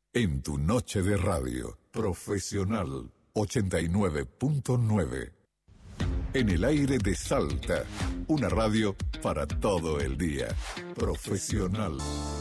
En tu noche de radio, Profesional 89.9. En el aire de Salta, una radio para todo el día. Profesional.